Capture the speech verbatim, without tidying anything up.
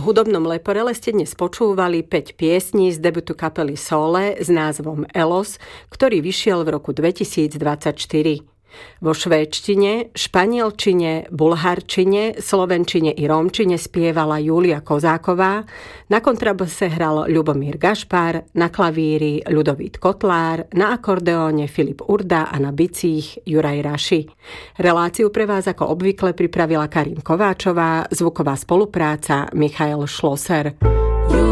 hudobnom Leporele ste dnes počúvali päť piesní z debutu kapely Sole s názvom Elos, ktorý vyšiel v roku dvetisícdvadsaťštyri. Vo švédštine, španielčine, bulharčine, slovenčine i rómčine spievala Júlia Kozáková, na kontrabase hral Ľubomír Gašpar, na klavíri Ľudovít Kotlár, na akordeóne Filip Urda a na bicích Juraj Raši. Reláciu pre vás ako obvykle pripravila Karin Kováčová, zvuková spolupráca Michael Schlosser.